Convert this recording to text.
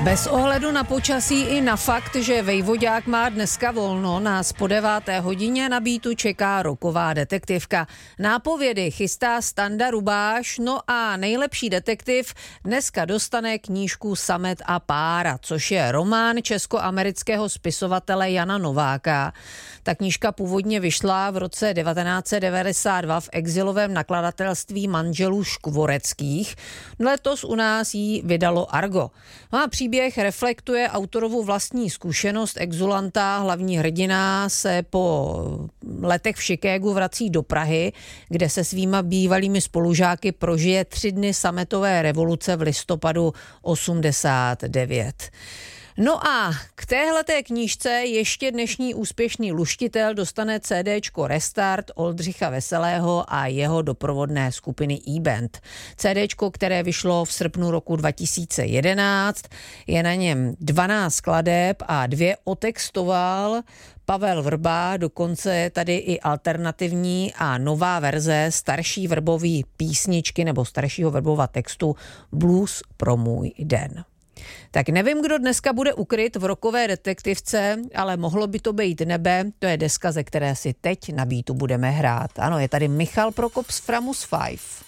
Bez ohledu na počasí i na fakt, že Vejvodák má dneska volno, nás po 9. hodině na Beatu čeká roková detektivka. Nápovědy chystá Standa Rubáš, no a nejlepší detektiv dneska dostane knížku Samet a pára, což je román česko-amerického spisovatele Jana Nováka. Ta knížka původně vyšla v roce 1992 v exilovém nakladatelství manželů Škvoreckých. Letos u nás ji vydalo Argo. No a příběh reflektuje autorovu vlastní zkušenost exulanta. Hlavní hrdina se po letech v Chicagu vrací do Prahy, kde se svýma bývalými spolužáky prožije 3 dny sametové revoluce v listopadu 89. No a k téhleté knížce ještě dnešní úspěšný luštitel dostane CDčko Restart Oldřicha Veselého a jeho doprovodné skupiny E-Band. CDčko, které vyšlo v srpnu roku 2011, je na něm 12 skladeb a 2 otextoval Pavel Vrba, dokonce je tady i alternativní a nová verze starší Vrbový písničky nebo staršího Vrbova textu Blues pro můj den. Tak nevím, kdo dneska bude ukryt v rokové detektivce, ale mohlo by to být Nebe, to je deska, ze které si teď na Beatu budeme hrát. Ano, je tady Michal Prokop z Framus 5.